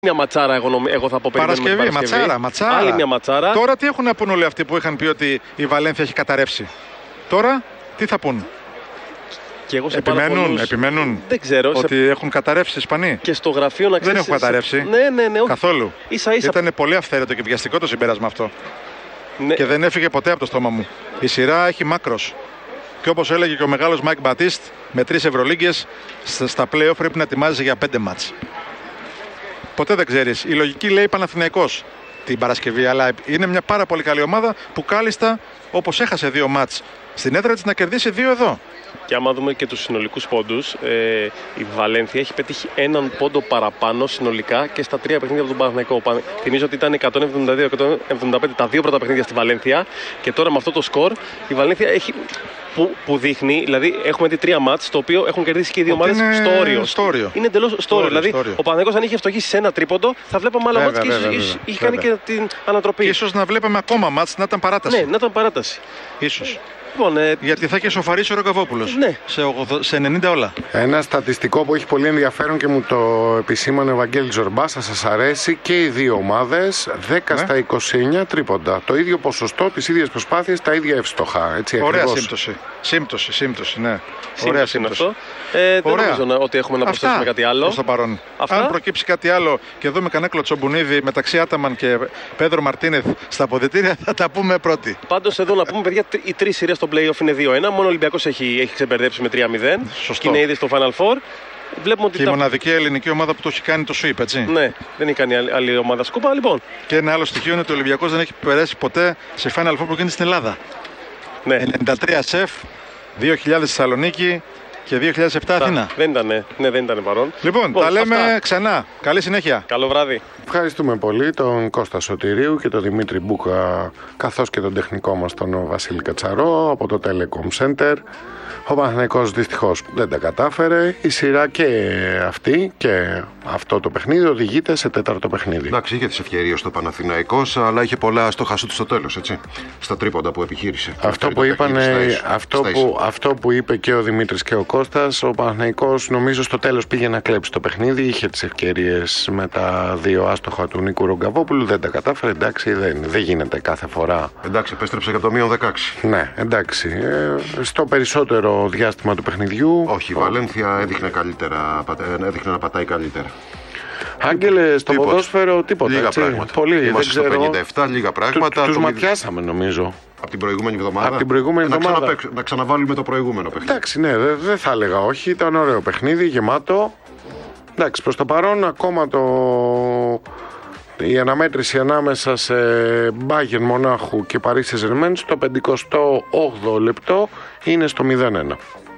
μια ματσάρα, εγώ θα πω. Παρασκευή, ματσάρα. Άλλη μια ματσάρα. Τώρα τι έχουν να πούν όλοι αυτοί που είχαν πει ότι η Βαλένθια έχει καταρρεύσει? Τώρα τι θα πούν? Και εγώ επιμένουν. Δεν ξέρω. Ότι έχουν καταρρεύσει οι Ισπανοί. Και στο γραφείο να ξέρεις. Δεν έχουν καταρρεύσει. Ναι. Καθόλου. Ίσα-ίσα. Ήταν πολύ αυθαίρετο και βιαστικό το συμπέρασμα αυτό. Ναι. Και δεν έφυγε ποτέ από το στόμα μου. Η σειρά έχει μάκρος. Και όπως έλεγε και ο μεγάλος Μάικ Μπατίστ, με 3 Ευρωλίγκες στα play-off πρέπει να ετοιμάζεσαι για 5 μάτς. Ποτέ δεν ξέρεις. Η λογική λέει Παναθηναϊκός την Παρασκευή, αλλά είναι μια πάρα πολύ καλή ομάδα που κάλλιστα, όπως έχασε 2 μάτς στην έδρα της, να κερδίσει 2 εδώ. Και άμα δούμε και τους συνολικούς πόντους, η Βαλένθια έχει πετύχει 1 πόντο παραπάνω συνολικά και στα 3 παιχνίδια από τον Παναθηναϊκό. Θυμίζω ότι ήταν 172-175 τα 2 πρώτα παιχνίδια στη Βαλένθια και τώρα με αυτό το σκορ η Βαλένθια έχει. Που δείχνει, δηλαδή έχουμε δει 3 μάτς το οποίο έχουν κερδίσει και οι δύο ομάδες στο όριο. Είναι εντελώς στο όριο. Δηλαδή ο Παναθηναϊκός αν είχε φτωχήσει σε 1 τρίποντο θα βλέπαμε άλλα μάτς και ίσως είχε κάνει και την ανατροπή. Και ίσως να βλέπαμε ακόμα μάτς να ήταν παράταση. Ναι, να ήταν παράταση. Ίσως. Λοιπόν, γιατί θα είχε σοφαρίσει ο Ρογκαβόπουλος. Ναι. Σε 90 όλα. Ένα στατιστικό που έχει πολύ ενδιαφέρον και μου το επισήμανε ο Βαγγέλης Ζορμπάς, θα σας αρέσει, και οι δύο ομάδες 10 στα 29 τρίποντα. Το ίδιο ποσοστό, τις ίδιες προσπάθειες, τα ίδια εύστοχα. Έτσι, ωραία ακριβώς. Σύμπτωση, ναι. Ωραία σύμπτωση. Δεν νομίζω ότι έχουμε να προσθέσουμε κάτι άλλο. Προς το παρόν. Αν προκύψει κάτι άλλο και δούμε κανένα κλωτσομπονίδι μεταξύ Άταμαν και Πέδρο Μαρτίνεθ στα αποδυτήρια, θα τα πούμε πρώτοι. Πάντως εδώ να πούμε, παιδιά, οι 3 σειρές στο play-off είναι 2-1. Μόνο ο Ολυμπιακός έχει ξεπερδέψει με 3-0. Σωστό. Και είναι ήδη στο Final Four. Βλέπουμε ότι και η μοναδική ελληνική ομάδα που το έχει κάνει το sweep, έτσι. Ναι, δεν έχει κάνει άλλη ομάδα σκούπα, λοιπόν. Και ένα άλλο στοιχείο είναι ότι ο Ολυμπιακός δεν έχει περάσει ποτέ σε Final Four που γίνεται στην Ελλάδα. Ναι. 93 σεφ, 2000 Θεσσαλονίκη και 2007 Αθήνα. Δεν ήταν παρόν. Λοιπόν, τα λέμε ξανά. Καλή συνέχεια. Καλό βράδυ. Ευχαριστούμε πολύ τον Κώστα Σωτηρίου και τον Δημήτρη Μπούκα, καθώς και τον τεχνικό μας τον Βασίλη Κατσαρό από το Telecom Center. Ο Παναθηναϊκός δυστυχώς δεν τα κατάφερε. Η σειρά και αυτή και αυτό το παιχνίδι οδηγείται σε 4ο παιχνίδι. Εντάξει, είχε τις ευκαιρίες το Παναθηναϊκός, αλλά είχε πολλά στο χασού του στο τέλος, έτσι. Στα τρίποντα που επιχείρησε. Αυτό που είπε και ο Δημήτρης και ο Κώστας, ο Παναθηναϊκός νομίζω στο τέλος πήγε να κλέψει το παιχνίδι. Είχε τις ευκαιρίες με τα 2 άστοχα του Νίκου Ρογκαβόπουλου, δεν τα κατάφερε. Εντάξει, δεν γίνεται κάθε φορά. Εντάξει, επέστρεψε για το -16. Ναι, εντάξει. Στο περισσότερο διάστημα του παιχνιδιού. Όχι, η Βαλένθια έδειχνε να πατάει καλύτερα. Άγγελε, στο ποδόσφαιρο τίποτα. Λίγα έτσι. πράγματα. Πολύ, είμαστε δεν ξέρω. Στο 57, λίγα πράγματα. Τους ματιάσαμε νομίζω. Από την προηγούμενη εβδομάδα. Από την προηγούμενη εβδομάδα. Να ξαναβάλουμε το προηγούμενο παιχνίδι. Εντάξει, ναι, δεν θα έλεγα όχι. Ήταν ωραίο παιχνίδι, γεμάτο. Εντάξει, προς το παρόν ακόμα η αναμέτρηση ανάμεσα σε Μπάγερν Μονάχου και Παρί Σεν Ζερμέν στο 58ο λεπτό είναι στο 0-1.